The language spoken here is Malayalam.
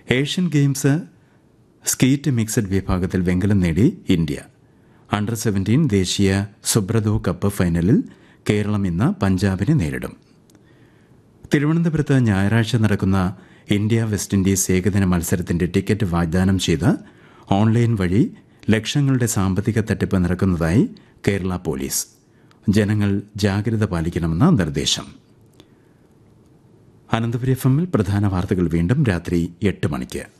ഏഷ്യൻ ഗെയിംസ് സ്കീറ്റ് മിക്സഡ് വിഭാഗത്തിൽ വെങ്കലം നേടി ഇന്ത്യ. അണ്ടർ 17 ദേശീയ സുബ്രതോ കപ്പ് ഫൈനലിൽ കേരളം ഇന്ന് പഞ്ചാബിനെ നേരിടും. തിരുവനന്തപുരത്ത് ഞായറാഴ്ച നടക്കുന്ന ഇന്ത്യ വെസ്റ്റ് ഇൻഡീസ് ഏകദിന മത്സരത്തിന്റെ ടിക്കറ്റ് വാഗ്ദാനം ചെയ്ത് ഓൺലൈൻ വഴി ലക്ഷങ്ങളുടെ സാമ്പത്തിക തട്ടിപ്പ് നടക്കുന്നതായി കേരള പോലീസ്. ജനങ്ങൾ ജാഗ്രത പാലിക്കണമെന്ന നിർദ്ദേശം. അനന്തപുരി FM-ൽ പ്രധാന വാർത്തകൾ വീണ്ടും രാത്രി 8 മണിക്ക്.